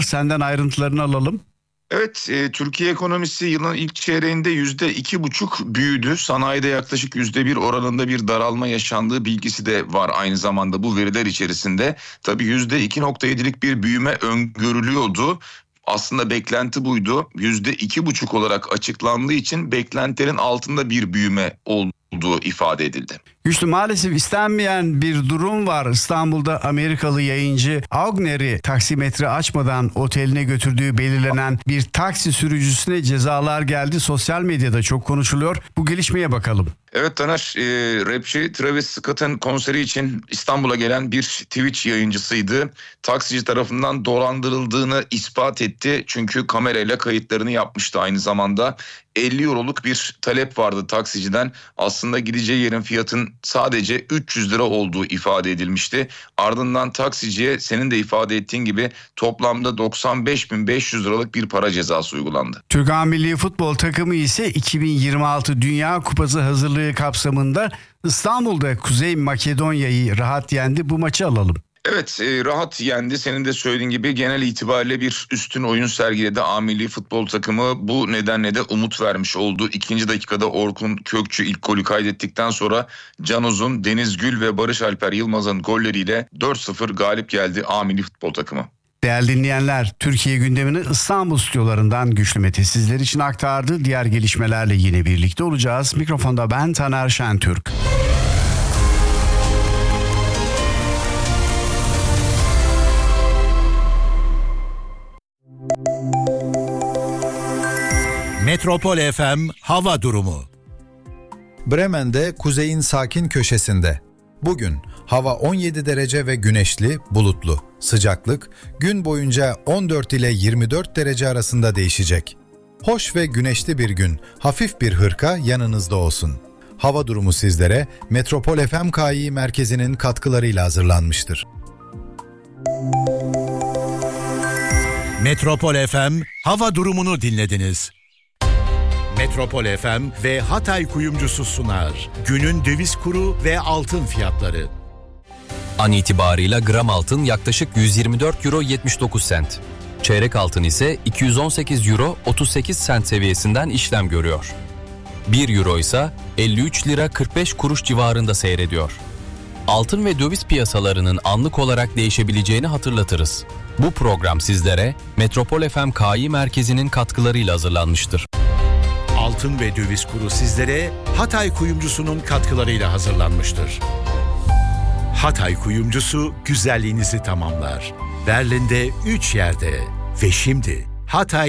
Senden ayrıntılarını alalım. Evet, Türkiye ekonomisi yılın ilk çeyreğinde %2,5 büyüdü. Sanayide yaklaşık %1 oranında bir daralma yaşandığı bilgisi de var aynı zamanda bu veriler içerisinde. Tabii %2,7'lik bir büyüme öngörülüyordu. Aslında beklenti buydu. %2,5 olarak açıklandığı için beklentilerin altında bir büyüme olduğu ifade edildi. Güçlü, maalesef istenmeyen bir durum var. İstanbul'da Amerikalı yayıncı Augner'i taksimetre açmadan oteline götürdüğü belirlenen bir taksi sürücüsüne cezalar geldi. Sosyal medyada çok konuşuluyor. Bu gelişmeye bakalım. Evet Taner, rapçi Travis Scott'ın konseri için İstanbul'a gelen bir Twitch yayıncısıydı. Taksici tarafından dolandırıldığını ispat etti. Çünkü kamerayla kayıtlarını yapmıştı aynı zamanda. 50 euroluk bir talep vardı taksiciden. Aslında gideceği yerin fiyatın sadece 300 lira olduğu ifade edilmişti. Ardından taksiciye senin de ifade ettiğin gibi toplamda 95.500 liralık bir para cezası uygulandı. Türk Milli Futbol takımı ise 2026 Dünya Kupası hazırlığı kapsamında İstanbul'da Kuzey Makedonya'yı rahat yendi. Bu maçı alalım. Evet, rahat yendi. Senin de söylediğin gibi genel itibariyle bir üstün oyun sergiledi A Milli Futbol takımı. Bu nedenle de umut vermiş oldu. 2. dakikada Orkun Kökçü ilk golü kaydettikten sonra Can Uzun, Deniz Gül ve Barış Alper Yılmaz'ın golleriyle 4-0 galip geldi A Milli Futbol takımı. Değerli dinleyenler, Türkiye gündemini İstanbul stüdyolarından Güçlü Mete sizler için aktardı. Diğer gelişmelerle yine birlikte olacağız. Mikrofonda ben Taner Şentürk. Metropol FM hava durumu. Bremen'de kuzeyin sakin köşesinde. Bugün hava 17 derece ve güneşli, bulutlu. Sıcaklık gün boyunca 14 ile 24 derece arasında değişecek. Hoş ve güneşli bir gün, hafif bir hırka yanınızda olsun. Hava durumu sizlere Metropol FM Kİ merkezinin katkılarıyla hazırlanmıştır. Metropol FM hava durumunu dinlediniz. Metropol FM ve Hatay Kuyumcusu sunar. Günün döviz kuru ve altın fiyatları. An itibarıyla gram altın yaklaşık 124 euro 79 sent. Çeyrek altın ise 218 euro 38 sent seviyesinden işlem görüyor. 1 euro ise 53 lira 45 kuruş civarında seyrediyor. Altın ve döviz piyasalarının anlık olarak değişebileceğini hatırlatırız. Bu program sizlere Metropol FM Kİ merkezinin katkılarıyla hazırlanmıştır. Altın ve döviz kuru sizlere Hatay Kuyumcusu'nun katkılarıyla hazırlanmıştır. Hatay Kuyumcusu güzelliğinizi tamamlar. Berlin'de 3 yerde ve şimdi Hatay